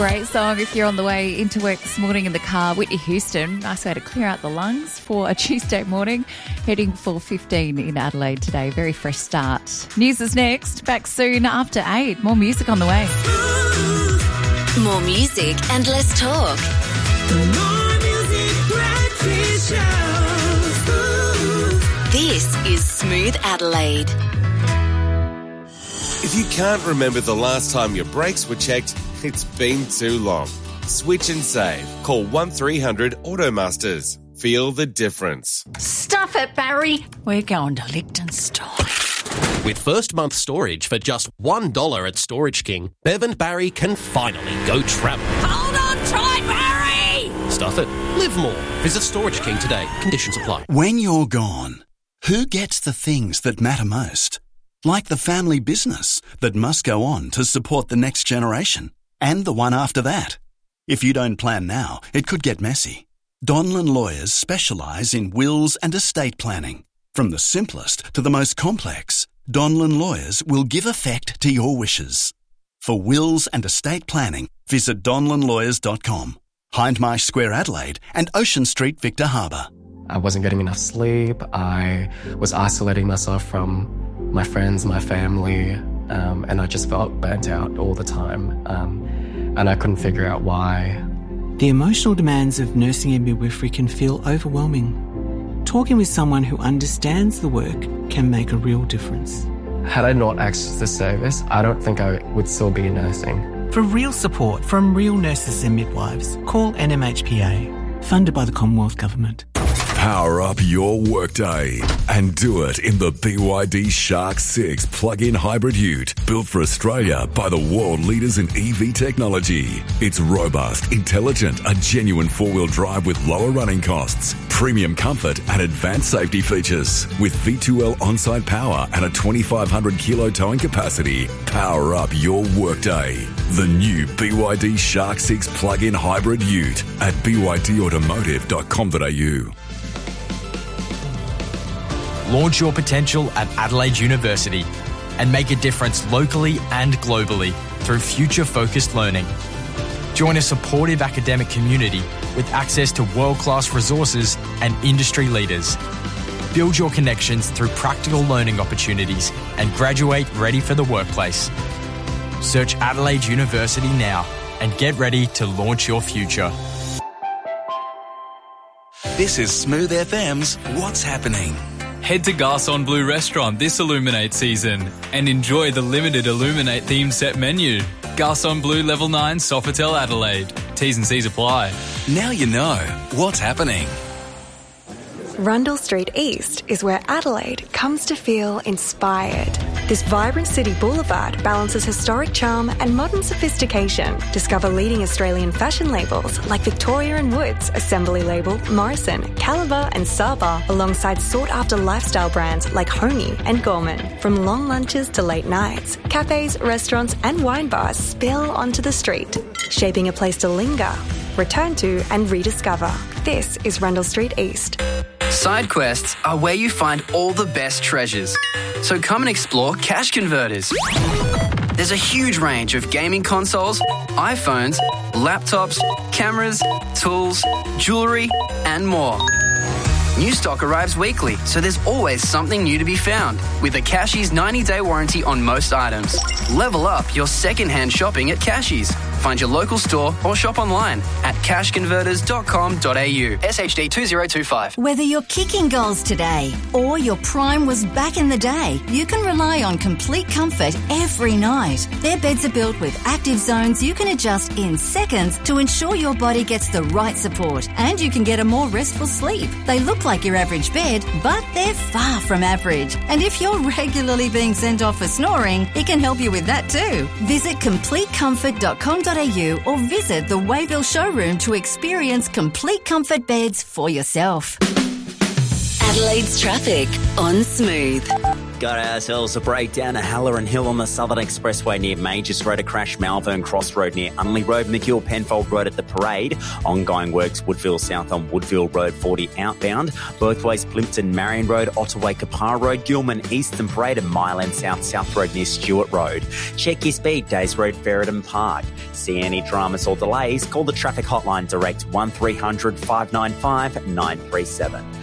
Great song if you're on the way into work this morning in the car. Whitney Houston, nice way to clear out the lungs for a Tuesday morning. Heading for 15 in Adelaide today. Very fresh start. News is next. Back soon after 8. More music on the way. More music and less talk. More music, breakfast show. This is Smooth Adelaide. If you can't remember the last time your brakes were checked, it's been too long. Switch and save. Call 1300 Automasters. Feel the difference. Stuff it, Barry. We're going to Liechtenstein. With first month storage for just $1 at Storage King, Bev and Barry can finally go travel. Hold on tight, Barry! Stuff it. Live more. Visit Storage King today. Conditions apply. When you're gone, who gets the things that matter most? Like the family business that must go on to support the next generation and the one after that. If you don't plan now, it could get messy. Donlan Lawyers specialise in wills and estate planning. From the simplest to the most complex, Donlan Lawyers will give effect to your wishes. For wills and estate planning, visit donlanlawyers.com. Hindmarsh Square, Adelaide and Ocean Street, Victor Harbour. I wasn't getting enough sleep. I was isolating myself from my friends, my family, and I just felt burnt out all the time, and I couldn't figure out why. The emotional demands of nursing and midwifery can feel overwhelming. Talking with someone who understands the work can make a real difference. Had I not accessed the service, I don't think I would still be nursing. For real support from real nurses and midwives, call NMHPA, funded by the Commonwealth Government. Power up your workday and do it in the BYD Shark 6 plug-in hybrid ute, built for Australia by the world leaders in EV technology. It's robust, intelligent, a genuine four-wheel drive with lower running costs, premium comfort and advanced safety features. With V2L on-site power and a 2,500 kilo towing capacity, power up your workday. The new BYD Shark 6 plug-in hybrid ute at bydautomotive.com.au. Launch your potential at Adelaide University and make a difference locally and globally through future-focused learning. Join a supportive academic community with access to world-class resources and industry leaders. Build your connections through practical learning opportunities and graduate ready for the workplace. Search Adelaide University now and get ready to launch your future. This is Smooth FM's What's Happening. Head to Garçon Bleu restaurant this Illuminate season and enjoy the limited Illuminate themed set menu. Garçon Bleu Level 9 Sofitel Adelaide. T's and C's apply. Now you know what's happening. Rundle Street East is where Adelaide comes to feel inspired. This vibrant city boulevard balances historic charm and modern sophistication. Discover leading Australian fashion labels like Victoria and Woods, Assembly Label, Morrison, Caliber and Saba, alongside sought-after lifestyle brands like Honey and Gorman. From long lunches to late nights, cafes, restaurants and wine bars spill onto the street, shaping a place to linger, return to and rediscover. This is Rundle Street East. Side quests are where you find all the best treasures. So come and explore Cash Converters. There's a huge range of gaming consoles, iPhones, laptops, cameras, tools, jewellery, and more. New stock arrives weekly, so there's always something new to be found. With a Cashies 90-day warranty on most items. Level up your second-hand shopping at Cashies. Find your local store or shop online at cashconverters.com.au. SHD 2025. Whether you're kicking goals today or your prime was back in the day, you can rely on complete comfort every night. Their beds are built with active zones you can adjust in seconds to ensure your body gets the right support and you can get a more restful sleep. They look like your average bed, but they're far from average. And if you're regularly being sent off for snoring, it can help you with that too. Visit completecomfort.com.au or visit the Wayville showroom to experience complete comfort beds for yourself. Adelaide's traffic on Smooth. got ourselves a breakdown at Halloran Hill on the Southern Expressway near Majors Road, a crash Malvern Cross Road near Unley Road, McGill Penfold Road at the Parade, ongoing works Woodville South on Woodville Road 40 outbound, both ways Plimpton Marion Road, Ottaway Kapar Road, Gilman Eastern Parade and Mile End South Road near Stewart Road. Check your speed, Days Road, Ferryden Park. See any dramas or delays, call the traffic hotline direct 1300 595 937.